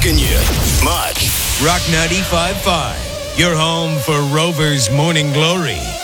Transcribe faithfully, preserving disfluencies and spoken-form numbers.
rocking you. Much. Rock ninety-five point five. Your home for Rover's Morning Glory.